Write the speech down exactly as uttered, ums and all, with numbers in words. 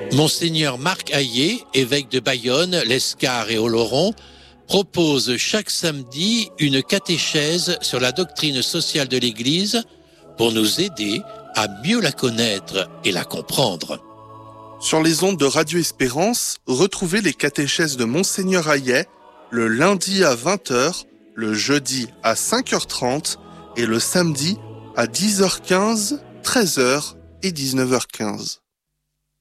Monseigneur Marc Hayet, évêque de Bayonne, l'Escar et Oloron, propose chaque samedi une catéchèse sur la doctrine sociale de l'Église pour nous aider à mieux la connaître et la comprendre. Sur les ondes de Radio Espérance, retrouvez les catéchèses de Monseigneur Hayet le lundi à vingt heures, le jeudi à cinq heures trente et le samedi à dix heures quinze, treize heures et dix-neuf heures quinze.